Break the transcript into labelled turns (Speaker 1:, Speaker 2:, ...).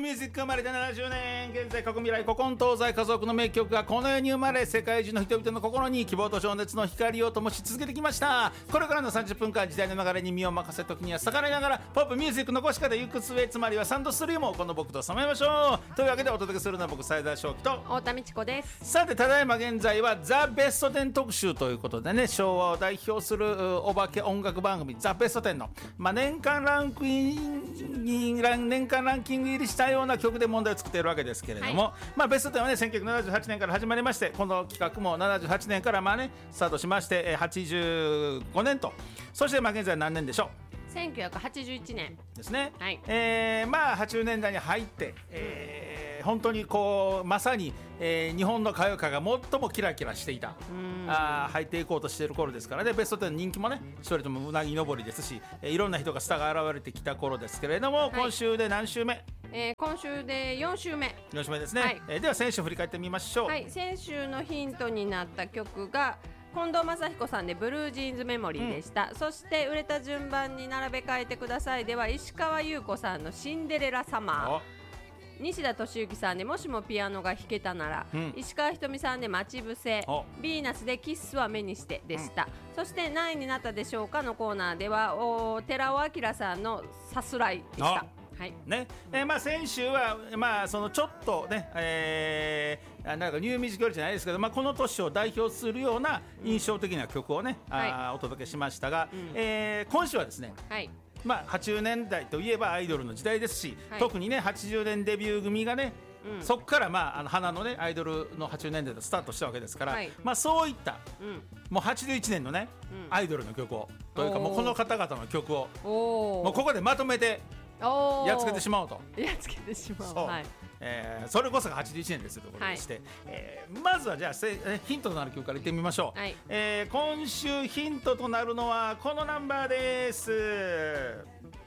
Speaker 1: ミュージック生まれて70年、現在過去未来古今東西家族の名曲がこの世に生まれ、世界中の人々の心に希望と情熱の光を灯し続けてきました。これからの30分間、時代の流れに身を任せ、時には逆らいながらポップミュージックの残し方行く末、つまりはサンドストリームをこの僕と染めましょう。というわけでお届けするのは僕斉田正樹と
Speaker 2: 太田美智子です。
Speaker 1: さて、ただいま現在はザ・ベスト10特集ということでね、昭和を代表するお化け音楽番組ザ・ベスト10の、年間ランキング入りしたような曲で問題を作っているわけですけれども、ベスト10はね、1978年から始まりまして、この企画も78年からスタートしまして、85年と、そして現在何年でしょう。
Speaker 2: 1981年
Speaker 1: ですね。
Speaker 2: はい。
Speaker 1: 80年代に入って、本当にこうまさに、日本の歌謡界が最もキラキラしていた、入っていこうとしている頃ですからね。ベスト10の人気もね、一人ともうなぎ登りですし、いろんな人がスターが現れてきた頃ですけれども、今週で何週目？
Speaker 2: 今週で4週目
Speaker 1: ですね。では先週振り返ってみましょう。
Speaker 2: はい、先週のヒントになった曲が近藤真彦さんでブルージーンズメモリーでした、そして売れた順番に並べ替えてくださいでは石川優子さんのシンデレラサマー、西田敏行さんでもしもピアノが弾けたなら、石川ひとみさんで待ち伏せ、ヴィーナスでキッスは目にしてでした、そして何位になったでしょうかのコーナーでは寺尾明さんのさすらいでした。はいね。
Speaker 1: 先週は、そのちょっとね、なんかニューミュージックよりじゃないですけど、この年を代表するような印象的な曲をね、お届けしましたが、今週はですね、80年代といえばアイドルの時代ですし、特にね80年デビュー組がね、そこから花のねアイドルの80年代でスタートしたわけですから、そういった、もう81年のね、アイドルの曲をというか、もうこの方々の曲をもうここでまとめてやっつけてしまおうと。それこそが81年ですというところでして、まずはじゃあヒントとなる曲からいってみましょう。今週ヒントとなるのはこのナンバーです。